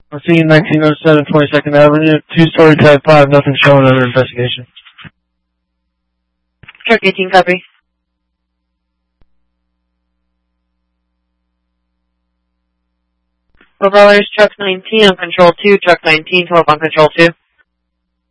I'm seeing 1907 22nd Avenue, 2-story type 5, nothing showing under investigation. Truck 18, copy. Overall, there's truck 19 on control 2, truck 19, 12 on control 2.